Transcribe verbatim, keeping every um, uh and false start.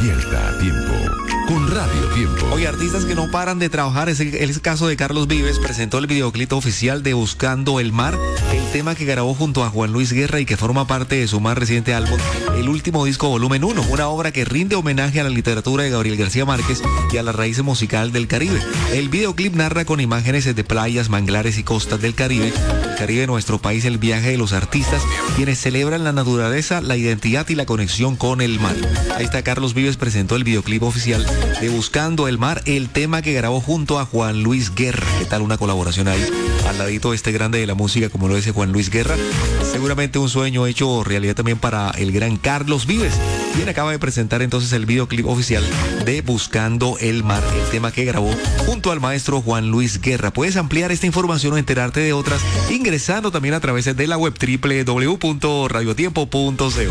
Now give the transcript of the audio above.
Despierta a tiempo con Radio Tiempo. Hoy artistas que no paran de trabajar, es el, el caso de Carlos Vives, presentó el videoclip oficial de Buscando el Mar, el tema que grabó junto a Juan Luis Guerra y que forma parte de su más reciente álbum, El Último Disco Volumen uno, una obra que rinde homenaje a la literatura de Gabriel García Márquez y a la raíz musical del Caribe. El videoclip narra con imágenes de playas, manglares y costas del Caribe, el Caribe de nuestro país, el viaje de los artistas, quienes celebran la naturaleza, la identidad y la conexión con el mar. Ahí está, Carlos Vives presentó el videoclip oficial de Buscando el Mar, el tema que grabó junto a Juan Luis Guerra. ¿Qué tal una colaboración ahí? Al ladito de este grande de la música, como lo dice Juan Luis Guerra. Seguramente un sueño hecho realidad también para el gran Carlos Vives, quien acaba de presentar entonces el videoclip oficial de Buscando el Mar, el tema que grabó junto al maestro Juan Luis Guerra. Puedes ampliar esta información o enterarte de otras ingresando también a través de la web doble u doble u doble u punto radiotiempo punto co.